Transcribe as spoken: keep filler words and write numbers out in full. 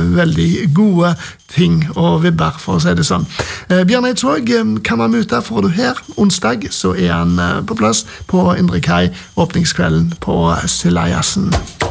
veldig gode ting og vibber, for å si det sånn. Bjørn Eidsvåg, Kammermuta får du her. Onsdag så er han på plass på Indre Kai, åpningskvelden på Sylajazzen.